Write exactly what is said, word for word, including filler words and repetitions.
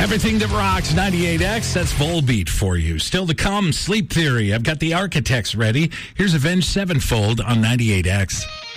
Everything that rocks, ninety-eight X, that's Volbeat for you. Still to come, Sleep Theory. I've got the Architects ready. Here's Avenged Sevenfold on ninety-eight X.